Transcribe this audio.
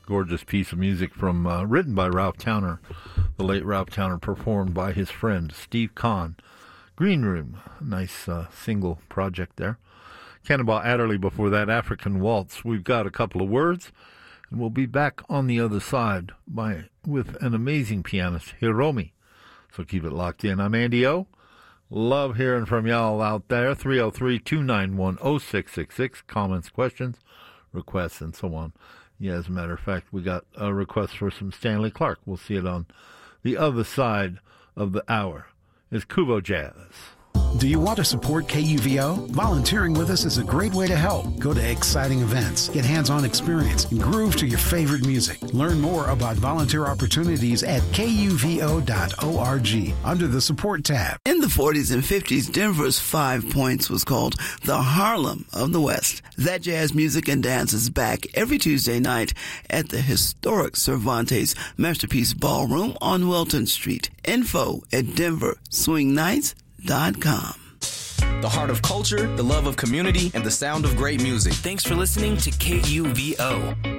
gorgeous piece of music from written by Ralph Towner, the late Ralph Towner, performed by his friend Steve Kahn. Green Room, nice single project there. Cannonball Adderley before that, African Waltz. We've got a couple of words, and we'll be back on the other side with an amazing pianist, Hiromi. So keep it locked in. I'm Andy O. Love hearing from y'all out there. 303-291-0666. Comments, questions, requests, and so on. Yeah, as a matter of fact, we got a request for some Stanley Clarke. We'll see it on the other side of the hour. It's Kuvo Jazz. Do you want to support KUVO? Volunteering with us is a great way to help. Go to exciting events, get hands-on experience, and groove to your favorite music. Learn more about volunteer opportunities at kuvo.org under the Support tab. In the 40s and 50s, Denver's 5 Points was called the Harlem of the West. That jazz music and dance is back every Tuesday night at the historic Cervantes Masterpiece Ballroom on Welton Street. Info at denverswingnights.com. The heart of culture, the love of community, and the sound of great music. Thanks for listening to KUVO.